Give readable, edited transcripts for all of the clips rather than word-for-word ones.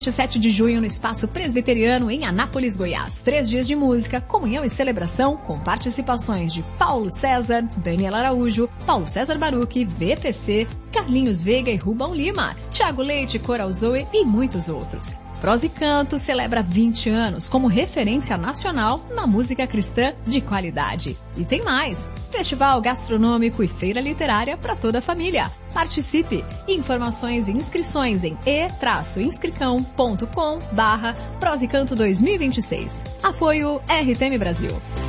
7 de junho no Espaço Presbiteriano em Anápolis, Goiás. 3 dias de música, comunhão e celebração com participações de Paulo César, Daniela Araújo, Paulo César Baruch, VPC, Carlinhos Veiga e Rubão Lima, Thiago Leite, Coral Zoe e muitos outros. Prosa e Canto celebra 20 anos como referência nacional na música cristã de qualidade. E tem mais! Festival gastronômico e feira literária para toda a família. Participe! Informações e inscrições em e-inscricão.com/Prosa e Canto 2026. Apoio RTM Brasil.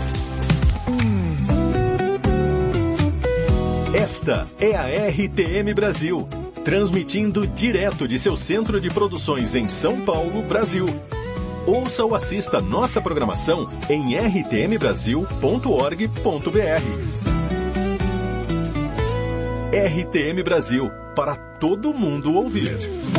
Esta é a RTM Brasil, transmitindo direto de seu centro de produções em São Paulo, Brasil. Ouça ou assista nossa programação em rtmbrasil.org.br. RTM Brasil, para todo mundo ouvir.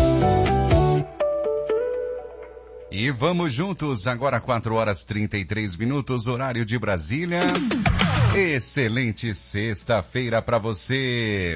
E vamos juntos, agora 4h33, horário de Brasília. Excelente sexta-feira para você.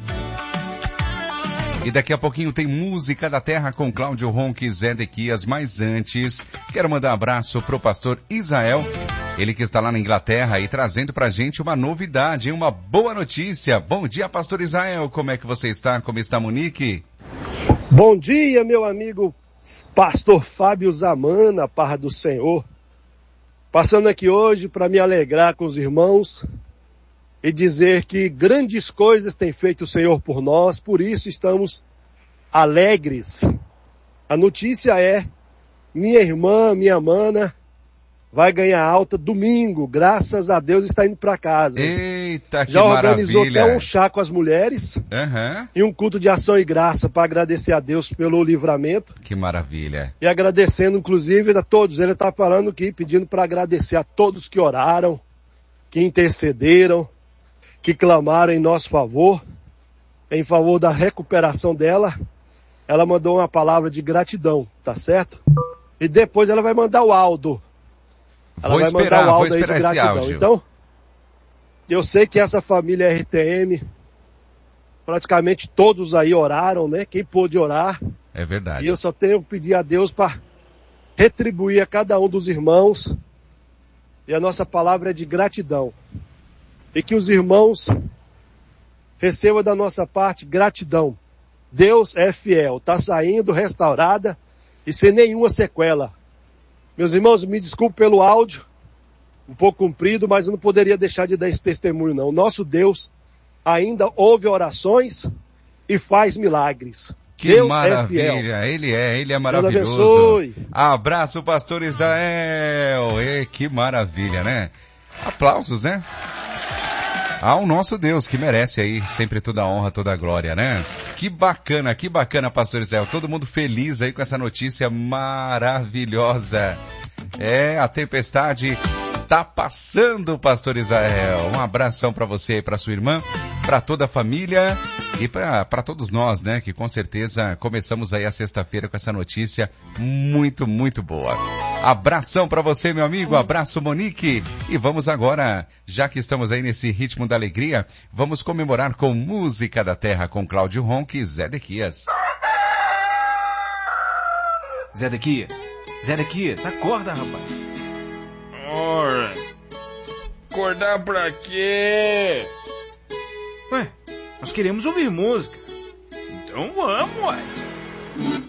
E daqui a pouquinho tem Música da Terra com Cláudio Ronque e Zé Dequias. Mas antes, quero mandar um abraço pro pastor Israel, ele que está lá na Inglaterra e trazendo pra gente uma novidade, uma boa notícia. Bom dia, pastor Israel, como é que você está? Como está Monique? Bom dia, meu amigo pastor Fábio Zamana, paz do Senhor. Passando aqui hoje para me alegrar com os irmãos e dizer que grandes coisas tem feito o Senhor por nós, por isso estamos alegres. A notícia é, minha irmã, minha mana, vai ganhar alta domingo, graças a Deus está indo para casa. Eita, que já organizou maravilha. até um chá com as mulheres e um culto de ação e graça para agradecer a Deus pelo livramento. Que maravilha. E agradecendo inclusive a todos, ele está falando aqui, pedindo para agradecer a todos que oraram, que intercederam, que clamaram em nosso favor, em favor da recuperação dela. Ela mandou uma palavra de gratidão, tá certo? E depois ela vai mandar o áudio. Ela vai mandar o áudio aí de gratidão. Então, eu sei que essa família RTM, praticamente todos aí oraram, né? Quem pôde orar. É verdade. E eu só tenho que pedir a Deus para retribuir a cada um dos irmãos. E a nossa palavra é de gratidão. E que os irmãos recebam da nossa parte gratidão. Deus é fiel, está saindo restaurada e sem nenhuma sequela. Meus irmãos, me desculpe pelo áudio, um pouco comprido, mas eu não poderia deixar de dar esse testemunho não. O nosso Deus ainda ouve orações e faz milagres. Que Deus maravilha, é fiel. ele é maravilhoso. Deus abençoe. Abraço, pastor Israel. Que maravilha, né? Aplausos, né? Ao nosso Deus, que merece aí sempre toda a honra, toda a glória, né? Que bacana, pastor Israel. Todo mundo feliz aí com essa notícia maravilhosa. A tempestade tá passando, pastor Israel. Um abração para você e para sua irmã, para toda a família e para todos nós, né? Que com certeza começamos aí a sexta-feira com essa notícia muito, muito boa. Abração para você, meu amigo. Abraço, Monique. E vamos agora, já que estamos aí nesse ritmo da alegria, vamos comemorar com Música da Terra com Cláudio Ronque e Zé Dequias. Zé Dequias, acorda, rapaz. Ora, acordar pra quê? Ué, nós queremos ouvir música. Então vamos, ué.